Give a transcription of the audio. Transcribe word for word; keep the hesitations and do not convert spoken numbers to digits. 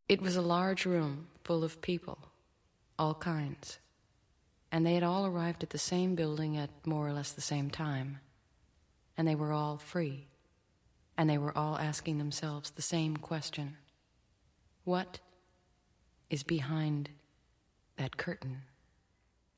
It was a large room full of people, all kinds, and they had all arrived at the same building at more or less the same time, and they were all free, and they were all asking themselves the same question: what is behind that curtain?